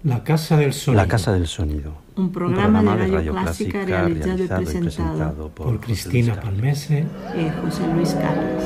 La Casa del Sonido. La Casa del Sonido. Un programa de Radio Clásica realizado y presentado por Cristina Palmese y José Luis Carlos.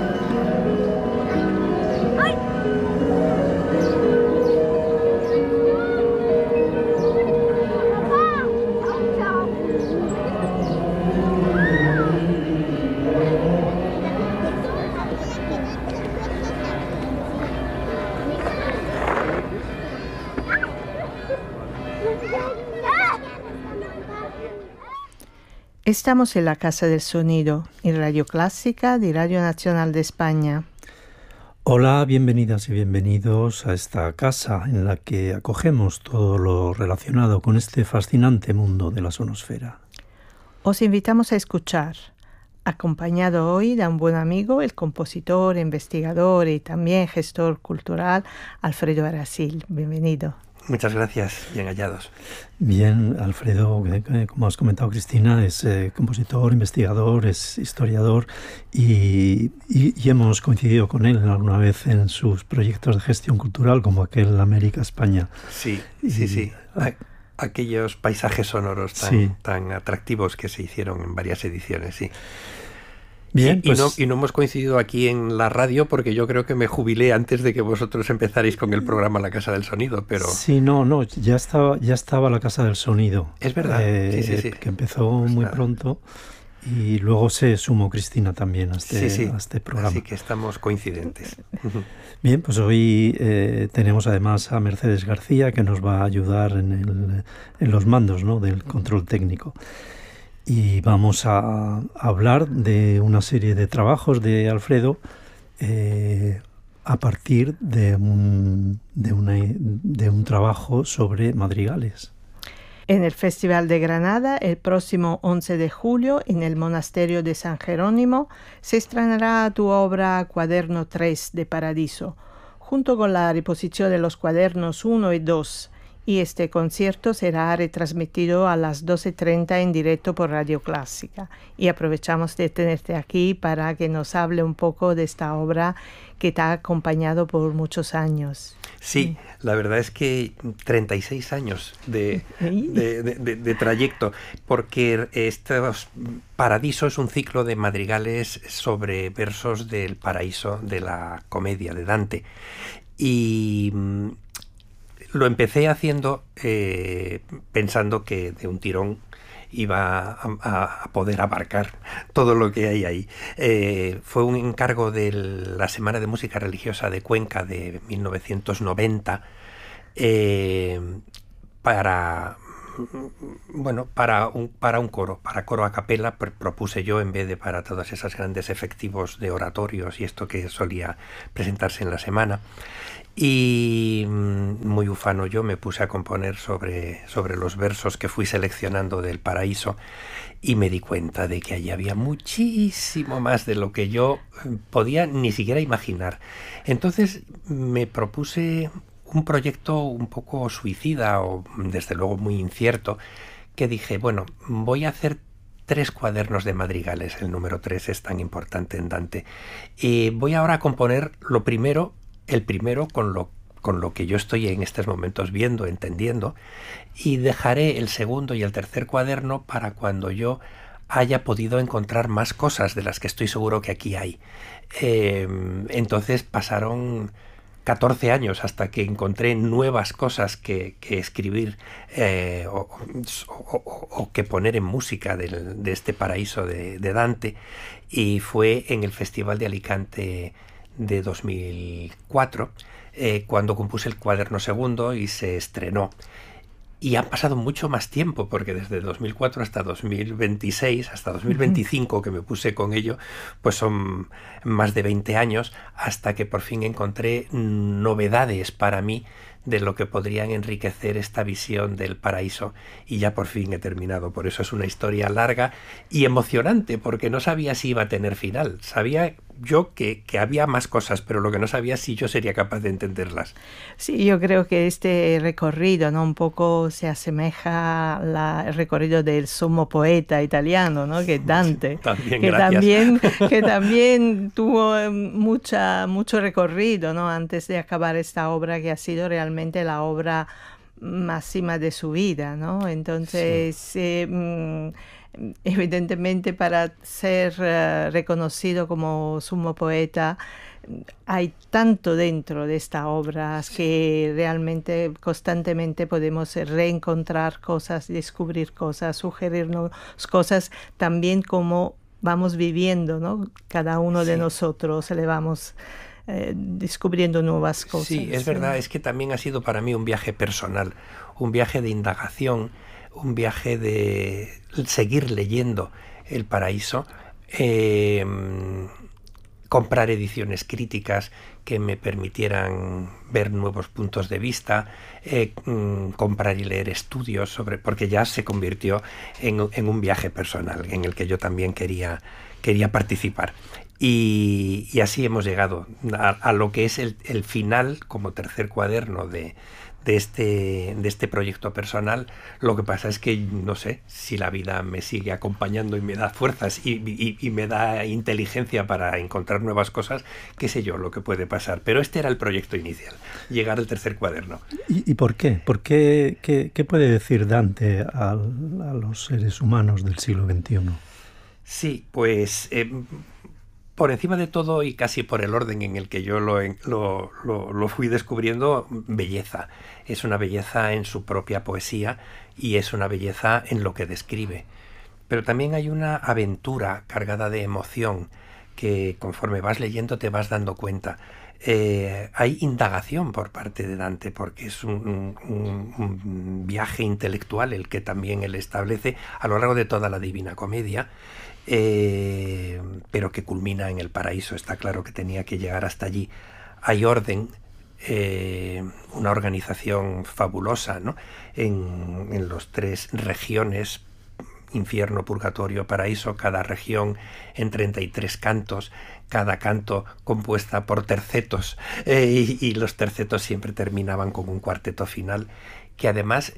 Estamos en la Casa del Sonido, en Radio Clásica de Radio Nacional de España. Hola, bienvenidas y bienvenidos a esta casa en la que acogemos todo lo relacionado con este fascinante mundo de la sonosfera. Os invitamos a escuchar, acompañado hoy de un buen amigo, el compositor, investigador y también gestor cultural, Alfredo Arasil. Bienvenido. Muchas gracias, bien hallados. Bien, Alfredo, como has comentado Cristina, es compositor, investigador, es historiador y hemos coincidido con él alguna vez en sus proyectos de gestión cultural como aquel América-España. Sí. Aquellos paisajes sonoros tan atractivos que se hicieron en varias ediciones, sí. Bien, y no hemos coincidido aquí en la radio porque yo creo que me jubilé antes de que vosotros empezarais con el programa La Casa del Sonido, pero... Sí, no, ya estaba La Casa del Sonido. Es verdad, sí. Que empezó muy pronto y luego se sumó Cristina también a este programa. Así que estamos coincidentes. Bien, pues hoy tenemos además a Mercedes García que nos va a ayudar en los mandos, ¿no?, del control técnico. Y vamos a hablar de una serie de trabajos de Alfredo a partir de un trabajo sobre madrigales. En el Festival de Granada, el próximo 11 de julio, en el Monasterio de San Jerónimo, se estrenará tu obra Cuaderno 3 de Paradiso, junto con la reposición de los cuadernos 1 y 2. Y este concierto será retransmitido a las 12:30 en directo por Radio Clásica. Y aprovechamos de tenerte aquí para que nos hable un poco de esta obra que te ha acompañado por muchos años. Sí, la verdad es que 36 años de trayecto, porque Paradiso es un ciclo de madrigales sobre versos del paraíso de la comedia de Dante. Y... lo empecé haciendo pensando que de un tirón iba a poder abarcar todo lo que hay ahí. Fue un encargo de la Semana de Música Religiosa de Cuenca de 1990 para un coro, para coro a capela, propuse yo en vez de para todos esos grandes efectivos de oratorios y esto que solía presentarse en la semana. Y muy ufano yo me puse a componer sobre los versos que fui seleccionando del Paraíso y me di cuenta de que allí había muchísimo más de lo que yo podía ni siquiera imaginar. Entonces me propuse un proyecto un poco suicida o desde luego muy incierto, que dije, bueno, voy a hacer 3 cuadernos de madrigales, el número 3 es tan importante en Dante, y voy ahora a componer el primero con lo que yo estoy en estos momentos viendo, entendiendo, y dejaré el segundo y el tercer cuaderno para cuando yo haya podido encontrar más cosas de las que estoy seguro que aquí hay. Entonces pasaron 14 años hasta que encontré nuevas cosas que escribir o que poner en música de este paraíso de Dante, y fue en el Festival de Alicante de 2004 cuando compuse el cuaderno segundo y se estrenó. Y han pasado mucho más tiempo, porque desde 2004 hasta 2026, hasta 2025 que me puse con ello, pues son más de 20 años, hasta que por fin encontré novedades para mí de lo que podrían enriquecer esta visión del paraíso, y ya por fin he terminado. Por eso es una historia larga y emocionante, porque no sabía si iba a tener final. Sabía yo que había más cosas, pero lo que no sabía es si yo sería capaz de entenderlas. Sí, yo creo que este recorrido, ¿no?, un poco se asemeja al recorrido del sumo poeta italiano, ¿no?, que es Dante, que también tuvo mucho recorrido, ¿no?, antes de acabar esta obra, que ha sido realmente la obra máxima de su vida, ¿no? Entonces, evidentemente para ser reconocido como sumo poeta, hay tanto dentro de esta obra que realmente constantemente podemos reencontrar cosas, descubrir cosas, sugerirnos cosas, también como vamos viviendo, ¿no? Cada uno de nosotros le vamos descubriendo nuevas cosas. Sí, es verdad, es que también ha sido para mí un viaje personal, un viaje de indagación, un viaje de seguir leyendo El Paraíso, comprar ediciones críticas que me permitieran ver nuevos puntos de vista, comprar y leer estudios porque ya se convirtió en un viaje personal en el que yo también quería participar. Y así hemos llegado a lo que es el final como tercer cuaderno de este proyecto personal. Lo que pasa es que no sé si la vida me sigue acompañando y me da fuerzas y me da inteligencia para encontrar nuevas cosas, qué sé yo lo que puede pasar. Pero este era el proyecto inicial, llegar al tercer cuaderno. ¿Y por qué? ¿Qué puede decir Dante a los seres humanos del siglo XXI? Sí, pues por encima de todo y casi por el orden en el que yo lo fui descubriendo, belleza. Es una belleza en su propia poesía y es una belleza en lo que describe. Pero también hay una aventura cargada de emoción que conforme vas leyendo te vas dando cuenta. Hay indagación por parte de Dante porque es un viaje intelectual el que también él establece a lo largo de toda la Divina Comedia. Pero que culmina en El Paraíso. Está claro que tenía que llegar hasta allí. Hay orden, una organización fabulosa, ¿no? En los 3 regiones, infierno, purgatorio, paraíso, cada región en 33 cantos, cada canto compuesta por tercetos, y los tercetos siempre terminaban con un cuarteto final, que además,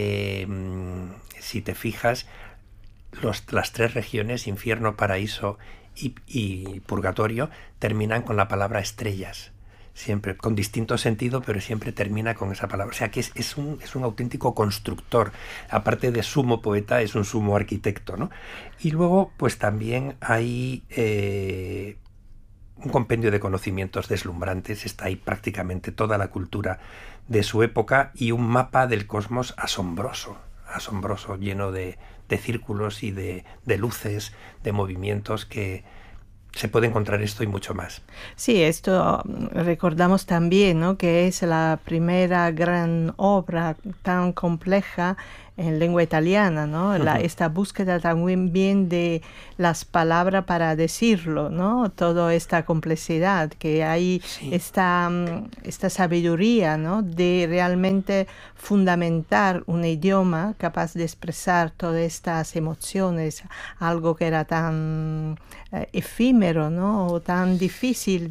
si te fijas, las 3 regiones, infierno, paraíso y purgatorio, terminan con la palabra estrellas, siempre con distinto sentido, pero siempre termina con esa palabra. O sea que es un auténtico constructor. Aparte de sumo poeta, es un sumo arquitecto, ¿no? Y luego, pues también hay un compendio de conocimientos deslumbrantes. Está ahí prácticamente toda la cultura de su época y un mapa del cosmos asombroso, lleno de círculos y de luces, de movimientos, que se puede encontrar esto y mucho más. Sí, esto recordamos también, ¿no? Que es la primera gran obra tan compleja en lengua italiana, ¿no? Esta búsqueda también bien de las palabras para decirlo, ¿no? Toda esta complejidad que hay, sí. esta sabiduría, ¿no? De realmente fundamentar un idioma capaz de expresar todas estas emociones, algo que era tan efímero, ¿no? O tan difícil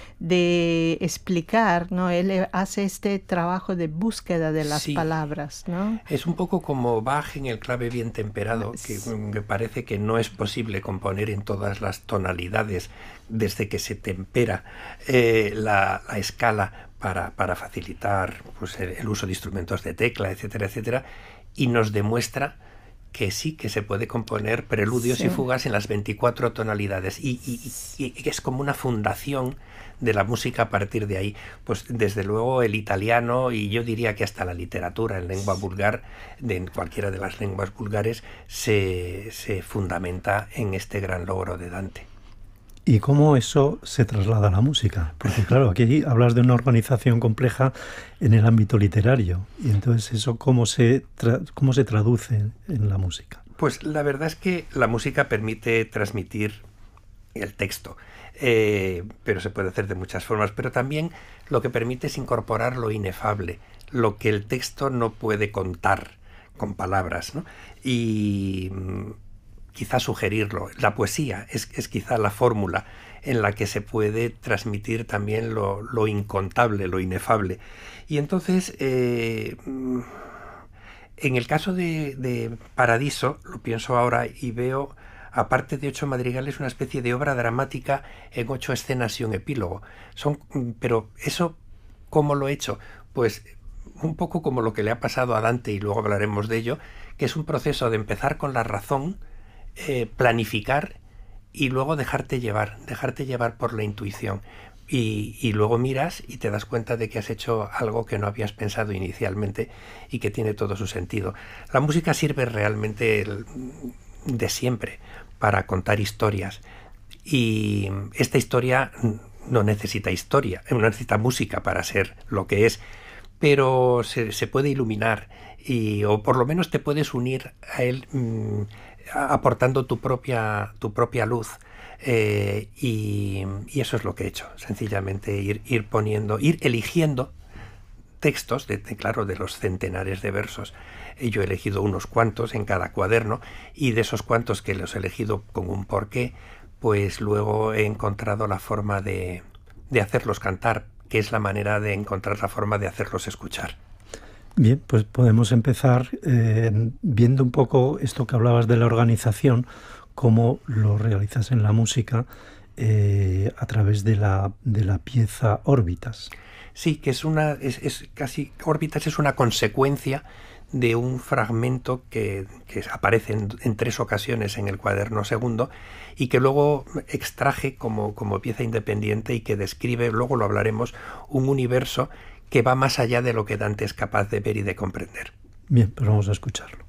de explicar, ¿no? Él hace este trabajo de búsqueda de las palabras, ¿no? Es un poco como Bach en el clave bien temperado, que me parece que no es posible componer en todas las tonalidades desde que se tempera la escala para facilitar pues, el uso de instrumentos de tecla, etcétera, etcétera, y nos demuestra que sí, que se puede componer preludios y fugas en las 24 tonalidades y es como una fundación de la música a partir de ahí. Pues desde luego el italiano, y yo diría que hasta la literatura en lengua vulgar, en cualquiera de las lenguas vulgares, se fundamenta en este gran logro de Dante. ¿Y cómo eso se traslada a la música? Porque claro, aquí hablas de una organización compleja en el ámbito literario. Y entonces eso, ¿cómo se traduce en la música? Pues la verdad es que la música permite transmitir el texto, pero se puede hacer de muchas formas. Pero también lo que permite es incorporar lo inefable, lo que el texto no puede contar con palabras, ¿no? Y quizá sugerirlo. La poesía es quizá la fórmula en la que se puede transmitir también lo incontable, lo inefable. Y entonces, en el caso de Paradiso, lo pienso ahora y veo, aparte de 8 madrigales, una especie de obra dramática en 8 escenas y un epílogo. Pero eso, ¿cómo lo he hecho? Pues un poco como lo que le ha pasado a Dante, y luego hablaremos de ello, que es un proceso de empezar con la razón, planificar y luego dejarte llevar por la intuición. Y luego miras y te das cuenta de que has hecho algo que no habías pensado inicialmente y que tiene todo su sentido. La música sirve realmente de siempre para contar historias, y esta historia no necesita música para ser lo que es, pero se puede iluminar, o por lo menos te puedes unir a él aportando tu propia luz. Y eso es lo que he hecho, sencillamente ir eligiendo textos de los centenares de versos. Yo he elegido unos cuantos en cada cuaderno, y de esos cuantos que los he elegido con un porqué, pues luego he encontrado la forma de hacerlos cantar, que es la manera de encontrar la forma de hacerlos escuchar. Bien, pues podemos empezar viendo un poco esto que hablabas de la organización, cómo lo realizas en la música a través de la pieza Órbitas. Sí, que Órbitas es una consecuencia de un fragmento que aparece en 3 ocasiones en el cuaderno segundo, y que luego extraje como pieza independiente, y que describe, luego lo hablaremos, un universo que va más allá de lo que Dante es capaz de ver y de comprender. Bien, pues vamos a escucharlo.